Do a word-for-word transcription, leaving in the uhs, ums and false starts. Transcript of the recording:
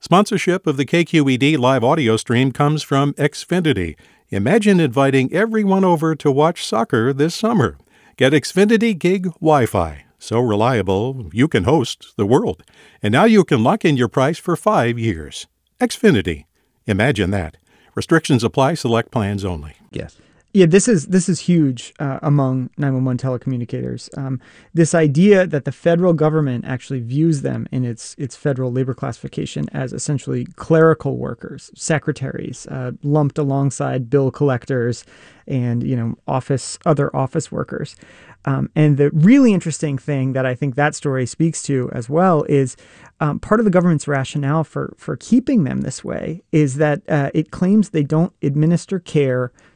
Sponsorship of the K Q E D live audio stream comes from Xfinity. Imagine inviting everyone over to watch soccer this summer. Get Xfinity Gig Wi-Fi. So reliable, you can host the world. And now you can lock in your price for five years. Xfinity. Imagine that. Restrictions apply. Select plans only. Yes. Yeah, this is this is huge uh, among nine one one telecommunicators. Um, this idea that the federal government actually views them in its its federal labor classification as essentially clerical workers, secretaries, uh, lumped alongside bill collectors, and you know office other office workers. Um, and the really interesting thing that I think that story speaks to as well is um, part of the government's rationale for for keeping them this way is that uh, it claims they don't administer care